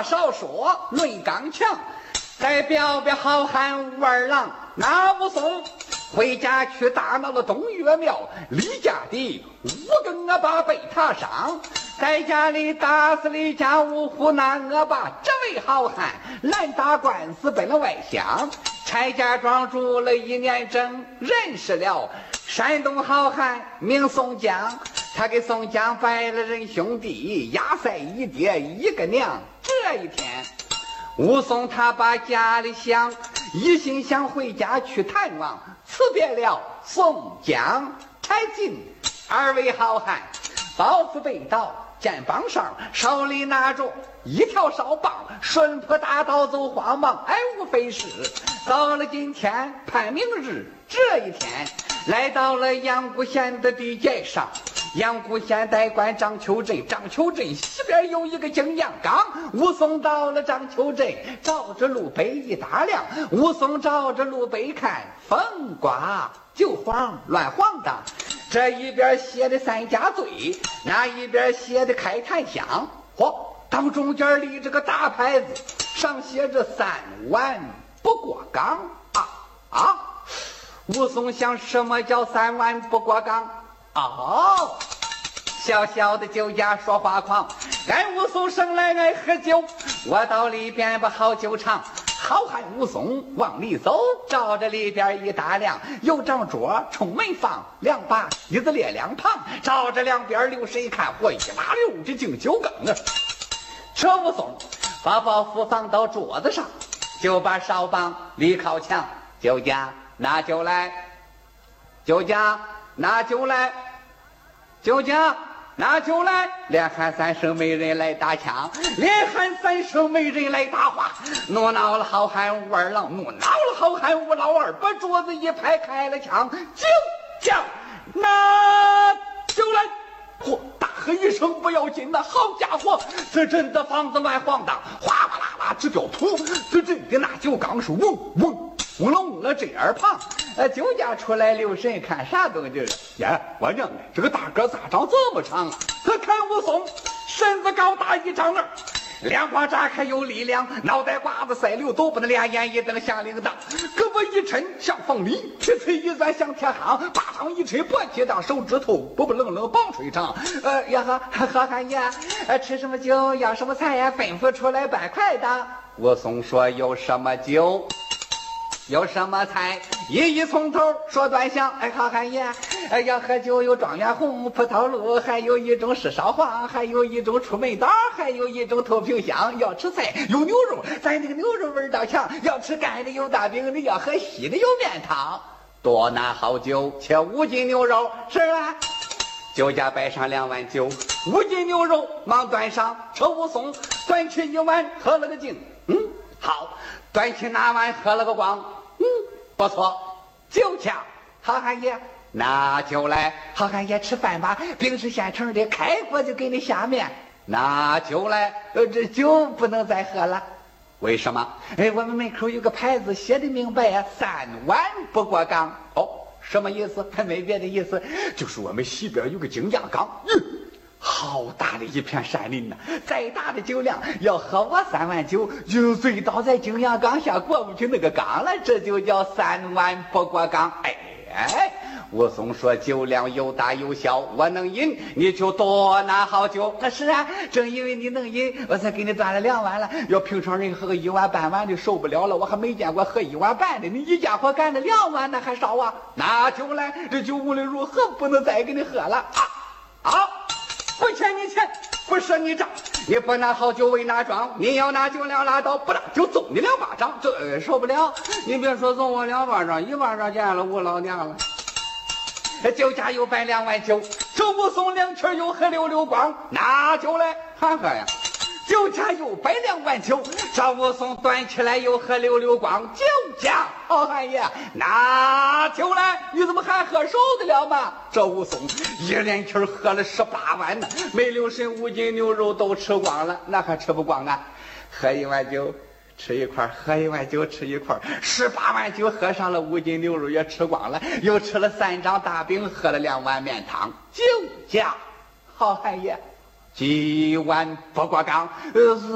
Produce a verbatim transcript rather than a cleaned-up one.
话少说，论刚强，再表表好汉武二郎。那武松回家去大闹了东岳庙，李家的五更阿爸被他伤，在家里打死李家五虎那阿爸，这位好汉来打官司奔了外乡，柴家庄住了一年整，认识了山东好汉名宋江，他给宋江拜了人兄弟，压赛一爹一个娘。这一天武松他把家里想，一心想回家去探望，辞别了宋江、柴进二位好汉，包子背道，肩膀上手里拿着一条哨棒，顺坡大道走慌忙，哎无非是到了今天盼明日。这一天来到了阳谷县的地界上，阳谷县代管章丘镇，章丘镇西边有一个景阳冈。武松到了章丘镇，照着路北一打量，武松照着路北看，风刮就晃乱晃荡，这一边写的三家醉，那一边写的开檀香，嚯，当中间立着个大牌子，上写着三万不过岗啊啊！武松想，什么叫三万不过岗？哦，小小的酒家说话狂，俺武松生来爱喝酒，我到里边把好酒尝。好汉武松往里走，照着里边一打量，有张桌冲门放，两把椅子列两旁，照着两边流水看，我一拉溜这敬酒缸啊！这武松把包袱放到桌子上，就把哨棒离靠墙，酒家拿酒来，酒家拿酒来，酒家拿酒来，连喊三声没人来打枪，连喊三声没人来打话，怒恼了好汉武二郎，怒恼了好汉武老二，把桌子一拍，开了枪，酒家拿酒来。嚯！大喝一声不要紧呐！好家伙，这阵的房子乱晃荡，哗哗啦啦直掉土，这阵的那酒缸是嗡嗡嗡了嗡了这耳旁。呃，酒家出来留神看啥东西？呀，我娘的，这个大个咋长这么长啊？他看武松身子高大一丈二，两光炸开有力量，脑袋瓜子塞溜，都不能两眼一瞪像铃铛，胳膊一抻像凤梨，铁腿一钻像铁夯，巴掌一抻脖起当手指头，不不愣愣棒槌长。呃呀哈，好汉爷，呃吃什么酒，要什么菜呀？吩咐出来办快的。武松说有什么酒？有什么菜？一一从头说端详。哎，好汉爷，哎，要喝酒有状元红、葡萄露，还有一种是烧黄，还有一种出门刀，还有一种透瓶香。要吃菜有牛肉，咱那个牛肉味道强；要吃干的有大饼的，要喝稀的有面汤。多拿好酒，切五斤牛肉，是吧？酒家摆上两碗酒，五斤牛肉忙端上。车武松端起一碗，喝了个净。嗯，好。端起那碗喝了个光，嗯，不错。酒家，好汉爷拿酒来。好汉爷吃饭吧，饼是现成的，开锅就给你下面。拿酒来，呃，这酒不能再喝了。为什么？哎，我们门口有个牌子写的明白，三碗不过岗。哦，什么意思？没别的意思，就是我们西边有个景阳冈。嗯，好大的一片山林呐！再大的酒量，要喝我三碗酒，就醉倒在景阳冈下，过不去那个岗了。这就叫三碗不过岗。哎哎，武松说酒量有大有小，我能饮，你就多拿好酒。那是啊，正因为你能饮，我才给你端了两碗了。要平常人喝个一碗半碗的受不了了，我还没见过喝一碗半的。你一家伙干了两碗，那还少啊！拿酒来，这酒无论如何不能再给你喝了啊啊！不欠你钱，不赊你账，你不拿好酒为哪桩？你要拿酒量拉倒，不拿就揍你两巴掌。这、呃、受不了！你别说揍我两巴掌，一巴掌见了吴老娘了。酒家又摆两碗酒，这武松两圈又喝溜溜光，拿酒来还喝呀。酒家又摆两碗酒，这武松端起来又喝溜溜光。酒家，好汉爷拿酒来，你怎么还喝受得了吗？这武松一连气喝了十八碗呢，没留神五斤牛肉都吃光了，那还吃不光啊？喝一碗酒吃一块，喝一碗酒吃一块，十八碗酒喝上了，五斤牛肉也吃光了，又吃了三张大饼，喝了两碗面汤。酒家，好汉爷几碗不过岗，呃